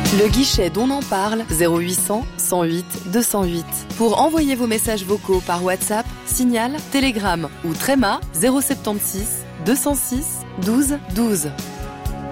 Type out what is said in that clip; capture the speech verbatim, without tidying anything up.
Le guichet d'On en parle, zéro huit cents, cent huit, deux cent huit. Pour envoyer vos messages vocaux par WhatsApp, Signal, Telegram ou Tréma, zéro soixante-seize, deux cent six, douze, douze.